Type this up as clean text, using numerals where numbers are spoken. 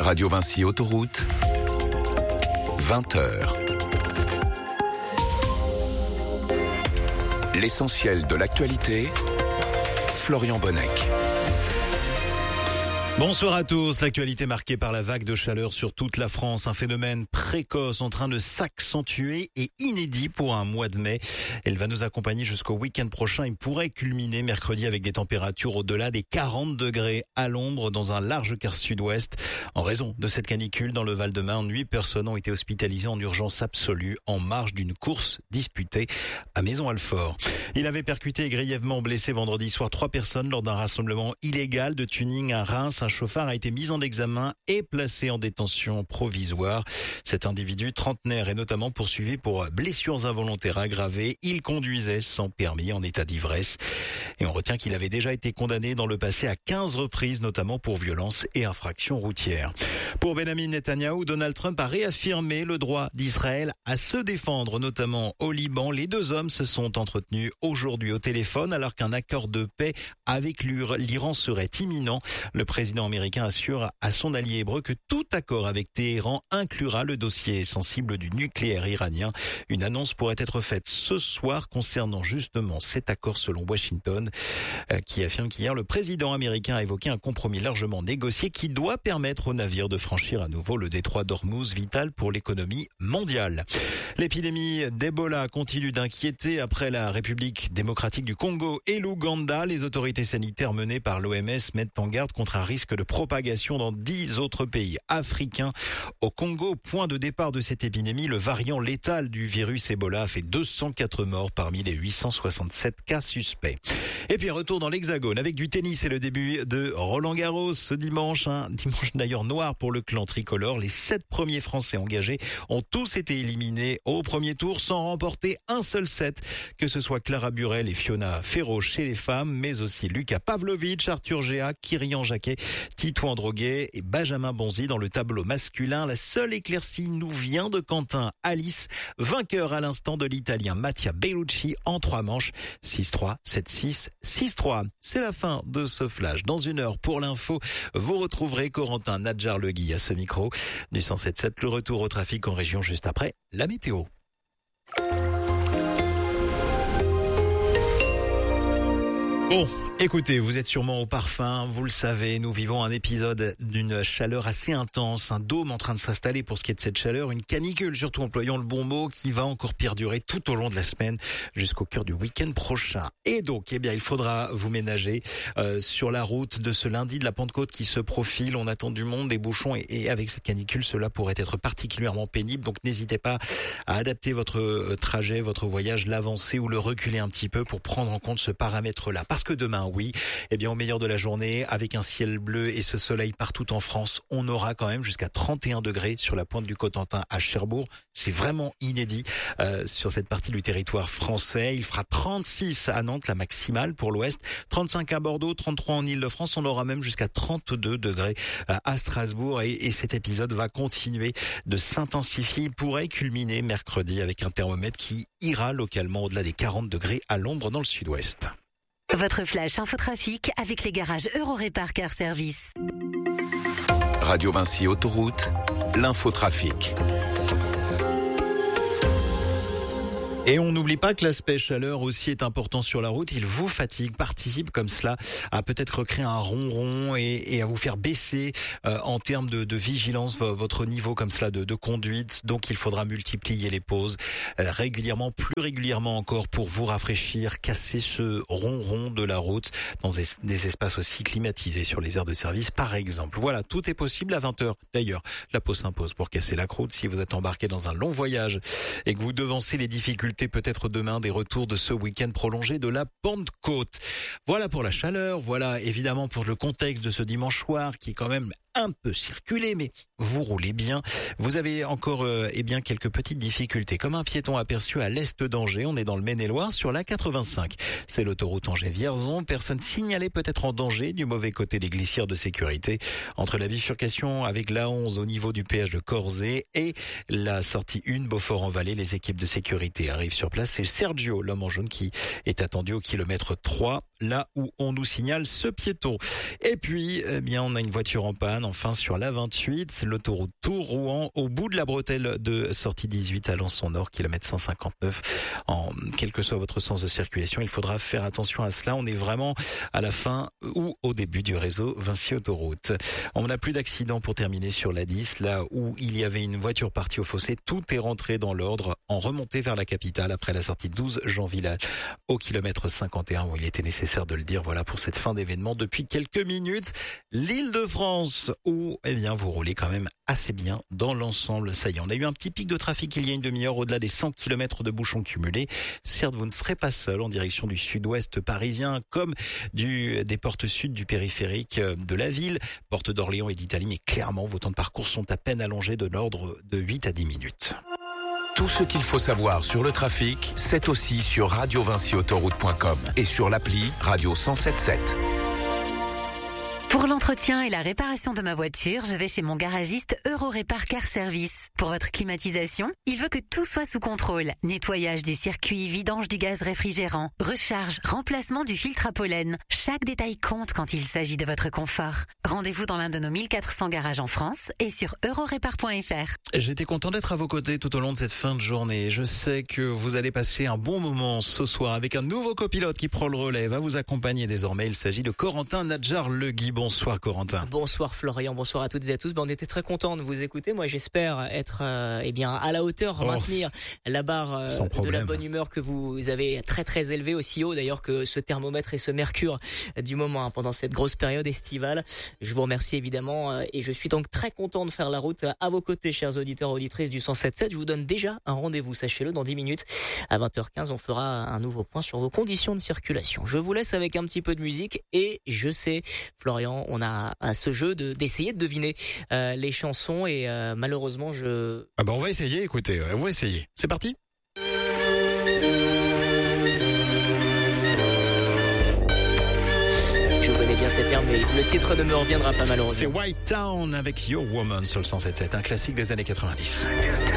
Radio Vinci Autoroute, 20h. L'essentiel de l'actualité, Florian Bonnec. Bonsoir à tous. L'actualité marquée par la vague de chaleur sur toute la France. Un phénomène précoce en train de s'accentuer et inédit pour un mois de mai. Elle va nous accompagner jusqu'au week-end prochain. Il pourrait culminer mercredi avec des températures au-delà des 40 degrés à l'ombre dans un large quart sud-ouest. En raison de cette canicule dans le Val-de-Marne, 8 personnes ont été hospitalisées en urgence absolue en marge d'une course disputée à Maison-Alfort. Il avait percuté et grièvement blessé vendredi soir 3 personnes lors d'un rassemblement illégal de tuning à Reims. Un chauffard a été mis en examen et placé en détention provisoire. Cet individu trentenaire est notamment poursuivi pour blessures involontaires aggravées. Il conduisait sans permis en état d'ivresse. Et on retient qu'il avait déjà été condamné dans le passé à 15 reprises, notamment pour violence et infractions routières. Pour Benjamin Netanyahou, Donald Trump a réaffirmé le droit d'Israël à se défendre, notamment au Liban. Les deux hommes se sont entretenus aujourd'hui au téléphone alors qu'un accord de paix avec l'Iran serait imminent. Le président américain assure à son allié hébreu que tout accord avec Téhéran inclura le dossier sensible du nucléaire iranien. Une annonce pourrait être faite ce soir concernant justement cet accord selon Washington, qui affirme qu'hier le président américain a évoqué un compromis largement négocié qui doit permettre aux navires de franchir à nouveau le détroit d'Ormuz, vital pour l'économie mondiale. L'épidémie d'Ebola continue d'inquiéter après la République démocratique du Congo et l'Ouganda. Les autorités sanitaires menées par l'OMS mettent en garde contre un risque de propagation dans 10 autres pays africains. Au Congo, point de départ de cette épidémie, le variant létal du virus Ebola a fait 204 morts parmi les 867 cas suspects. Et puis retour dans l'Hexagone avec du tennis et le début de Roland-Garros ce dimanche. Un dimanche d'ailleurs noir pour le clan tricolore. Les 7 premiers Français engagés ont tous été éliminés au premier tour sans remporter un seul set. Que ce soit Clara Burel et Fiona Ferro chez les femmes, mais aussi Luka Pavlovic, Arthur Géa, Kyrian Jacquet, Tito Androguet et Benjamin Bonzi dans le tableau masculin. La seule éclaircie nous vient de Quentin Alice, vainqueur à l'instant de l'Italien Mattia Bellucci en 3 manches, 6-3, 7-6, 6-3. C'est la fin de ce flash. Dans une heure pour l'info, vous retrouverez Corentin Nadjar-Legui à ce micro du 107.7. Le retour au trafic en région juste après la météo. Bon, écoutez, vous êtes sûrement au parfum, vous le savez, nous vivons un épisode d'une chaleur assez intense, un dôme en train de s'installer pour ce qui est de cette chaleur, une canicule, surtout employant le bon mot, qui va encore perdurer tout au long de la semaine jusqu'au cœur du week-end prochain. Et donc, il faudra vous ménager sur la route de ce lundi de la Pentecôte qui se profile. On attend du monde, des bouchons et avec cette canicule, cela pourrait être particulièrement pénible. Donc, n'hésitez pas à adapter votre trajet, votre voyage, l'avancer ou le reculer un petit peu pour prendre en compte ce paramètre-là. Parce que demain, oui, au meilleur de la journée, avec un ciel bleu et ce soleil partout en France, on aura quand même jusqu'à 31 degrés sur la pointe du Cotentin à Cherbourg. C'est vraiment inédit sur cette partie du territoire français. Il fera 36 à Nantes, la maximale pour l'ouest, 35 à Bordeaux, 33 en Île-de-France. On aura même jusqu'à 32 degrés à Strasbourg et cet épisode va continuer de s'intensifier. Il pourrait culminer mercredi avec un thermomètre qui ira localement au-delà des 40 degrés à l'ombre dans le sud-ouest. Votre flash infotrafic avec les garages Eurorépar Car Service. Radio Vinci Autoroute, l'infotrafic. Et on n'oublie pas que l'aspect chaleur aussi est important sur la route. Il vous fatigue, participe comme cela à peut-être créer un ronron et à vous faire baisser en termes de vigilance votre niveau comme cela de conduite. Donc il faudra multiplier les pauses régulièrement, plus régulièrement encore pour vous rafraîchir, casser ce ronron de la route dans des espaces aussi climatisés sur les aires de service par exemple. Voilà, tout est possible à 20h. D'ailleurs, la pause s'impose pour casser la croûte si vous êtes embarqué dans un long voyage et que vous devancez les difficultés peut-être demain des retours de ce week-end prolongé de la Pentecôte. Voilà pour la chaleur, voilà évidemment pour le contexte de ce dimanche soir qui est quand même un peu circulé, mais vous roulez bien. Vous avez encore quelques petites difficultés, comme un piéton aperçu à l'est d'Angers. On est dans le Maine-et-Loire sur la 85. C'est l'autoroute Angers-Vierzon. Personne signalée peut-être en danger du mauvais côté des glissières de sécurité entre la bifurcation avec la 11 au niveau du péage de Corzé et la sortie 1 Beaufort-en-Vallée. Les équipes de sécurité arrivent sur place. C'est Sergio, l'homme en jaune, qui est attendu au kilomètre 3, là où on nous signale ce piéton. Et puis, on a une voiture en panne. panne enfin sur la 28, l'autoroute Tours-Rouen, au bout de la bretelle de sortie 18 à Alençon-Nord, kilomètre 159. Quel que soit votre sens de circulation, il faudra faire attention à cela. On est vraiment à la fin ou au début du réseau Vinci Autoroute. On n'a plus d'accident pour terminer sur la 10, là où il y avait une voiture partie au fossé. Tout est rentré dans l'ordre en remontée vers la capitale après la sortie 12 Jean Villal au kilomètre 51 où il était nécessaire de le dire. Voilà pour cette fin d'événement depuis quelques minutes. L'Île-de-France où, vous roulez quand même assez bien dans l'ensemble. Ça y est, on a eu un petit pic de trafic il y a une demi-heure au-delà des 100 km de bouchons cumulés. Certes, vous ne serez pas seul en direction du sud-ouest parisien comme des portes sud du périphérique de la ville. Porte d'Orléans et d'Italie, mais clairement, vos temps de parcours sont à peine allongés de l'ordre de 8 à 10 minutes. Tout ce qu'il faut savoir sur le trafic, c'est aussi sur radiovinciautoroute.com et sur l'appli Radio 107.7. Pour l'entretien et la réparation de ma voiture, je vais chez mon garagiste Eurorépar Car Service. Pour votre climatisation, il veut que tout soit sous contrôle. Nettoyage du circuit, vidange du gaz réfrigérant, recharge, remplacement du filtre à pollen. Chaque détail compte quand il s'agit de votre confort. Rendez-vous dans l'un de nos 1400 garages en France et sur eurorépar.fr. J'étais content d'être à vos côtés tout au long de cette fin de journée. Je sais que vous allez passer un bon moment ce soir avec un nouveau copilote qui prend le relais, va vous accompagner désormais. Il s'agit de Corentin Nadjar-Legui. Bonsoir Corentin. Bonsoir Florian, bonsoir à toutes et à tous. On était très contents de vous écouter. Moi j'espère être à la hauteur, maintenir la barre de la bonne humeur que vous avez très très élevée, aussi haut d'ailleurs que ce thermomètre et ce mercure du moment pendant cette grosse période estivale. Je vous remercie évidemment et je suis donc très content de faire la route à vos côtés, chers auditeurs et auditrices du 107.7. Je vous donne déjà un rendez-vous, sachez-le, dans 10 minutes à 20h15. On fera un nouveau point sur vos conditions de circulation. Je vous laisse avec un petit peu de musique et je sais, Florian, on a à ce jeu d'essayer de deviner les chansons et malheureusement on va essayer, écoutez, on va essayer. C'est parti. Je connais bien cet air, mais le titre ne me reviendra pas malheureusement. C'est White Town avec Your Woman sur le 107.7, un classique des années 90.